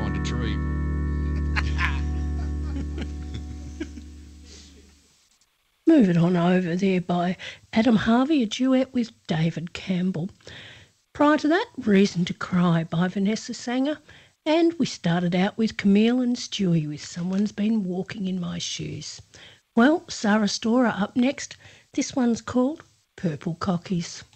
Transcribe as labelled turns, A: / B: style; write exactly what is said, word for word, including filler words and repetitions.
A: behind a tree.
B: Moving on over there by Adam Harvey, a duet with David Campbell. Prior to that, Reason to Cry by Vanessa Sanger. And we started out with Camille and Stewie with Someone's Been Walking in My Shoes. Well, Sarah Storer up next. This one's called Purple Cockies.